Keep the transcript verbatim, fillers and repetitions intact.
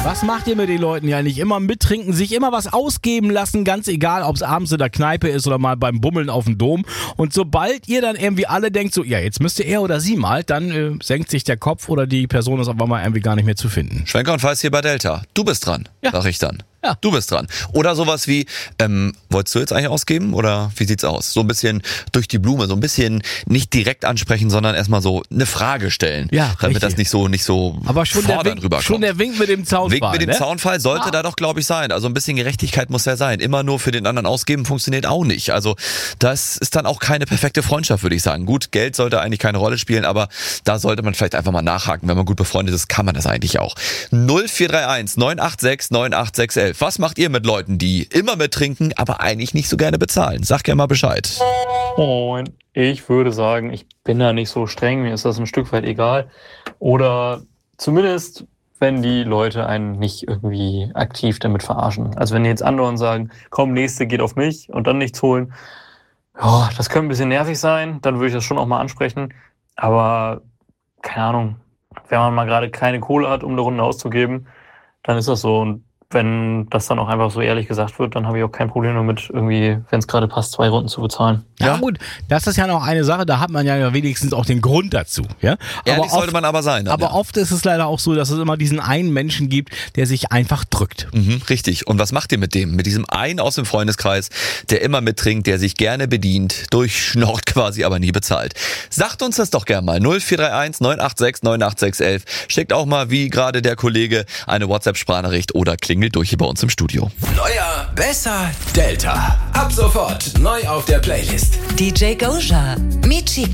Was macht ihr mit den Leuten ja nicht? Immer mittrinken, sich immer was ausgeben lassen, ganz egal, ob es abends in der Kneipe ist oder mal beim Bummeln auf dem Dom. Und sobald ihr dann irgendwie alle denkt, so, ja, jetzt müsste er oder sie mal, dann äh, senkt sich der Kopf oder die Person ist auf einmal irgendwie gar nicht mehr zu finden. Schwenker und Weiß hier bei Delta. Du bist dran, Ja. sag ich dann. Ja. Du bist dran. Oder sowas wie, ähm, wolltest du jetzt eigentlich ausgeben oder wie sieht's aus? So ein bisschen durch die Blume, so ein bisschen nicht direkt ansprechen, sondern erstmal so eine Frage stellen. Ja, damit richtig. das nicht so nicht so Aber schon der, fordernd Wink, rüberkommt. schon der Wink mit dem Zaunpfahl. Wink mit dem ne? Zaunfall sollte Ah. da doch, glaube ich, sein. Also ein bisschen Gerechtigkeit muss ja sein. Immer nur für den anderen ausgeben funktioniert auch nicht. Also das ist dann auch keine perfekte Freundschaft, würde ich sagen. Gut, Geld sollte eigentlich keine Rolle spielen, aber da sollte man vielleicht einfach mal nachhaken. Wenn man gut befreundet ist, kann man das eigentlich auch. null vier drei eins neun acht sechs neun acht sechs eins. Was macht ihr mit Leuten, die immer mittrinken, aber eigentlich nicht so gerne bezahlen? Sag gerne mal Bescheid. Moin. Ich würde sagen, ich bin da nicht so streng, mir ist das ein Stück weit egal. Oder zumindest, wenn die Leute einen nicht irgendwie aktiv damit verarschen. Also wenn die jetzt andauernd sagen, komm, nächste geht auf mich und dann nichts holen. Ja, das könnte ein bisschen nervig sein, dann würde ich das schon auch mal ansprechen. Aber keine Ahnung, wenn man mal gerade keine Kohle hat, um eine Runde auszugeben, dann ist das so. Und wenn das dann auch einfach so ehrlich gesagt wird, dann habe ich auch kein Problem damit, irgendwie, wenn es gerade passt, zwei Runden zu bezahlen. Ja, Ja. gut, das ist ja noch eine Sache, da hat man ja wenigstens auch den Grund dazu. Ja? Ehrlich aber sollte oft, man aber sein. Dann, aber ja. oft ist es leider auch so, dass es immer diesen einen Menschen gibt, der sich einfach drückt. Mhm, richtig. Und was macht ihr mit dem? Mit diesem einen aus dem Freundeskreis, der immer mittrinkt, der sich gerne bedient, durchschnorrt quasi, aber nie bezahlt. Sagt uns das doch gerne mal. null vier drei eins neun acht sechs neun acht sechs eins. Schickt auch mal, wie gerade der Kollege, eine WhatsApp-Sprachnachricht oder klingelt durch hier bei uns im Studio. Neuer, besser, Delta. Ab sofort neu auf der Playlist. D J Goja, Michi